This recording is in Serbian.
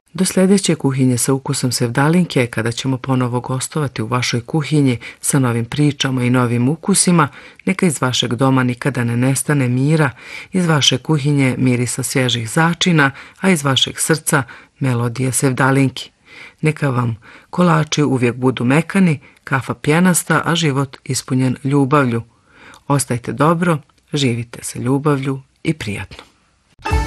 Do sljedeće kuhinje sa ukusom sevdalinke, kada ćemo ponovo gostovati u vašoj kuhinji sa novim pričama i novim ukusima, neka iz vašeg doma nikada ne nestane mira, iz vaše kuhinje mirisa svježih začina, a iz vašeg srca melodije sevdalinki. Neka vam kolači uvijek budu mekani, kafa pjenasta, a život ispunjen ljubavlju. Ostajte dobro, živite sa ljubavlju i prijatno.